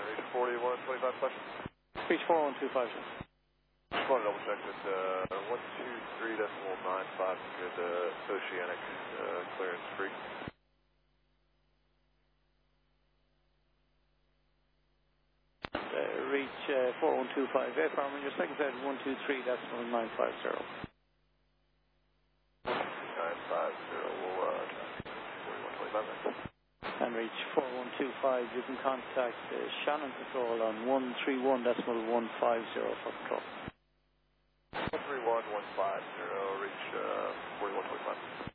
reach 4125 question. Reach 4125, sir. Just want to double check that 123.95 is good oceanic clearance free. Reach 4125. Airfarm, your second flight 123.950. 950, we'll 4125 next. And reach 4125, you can contact Shannon Control on 131.150 for control. 131.150, reach 4125.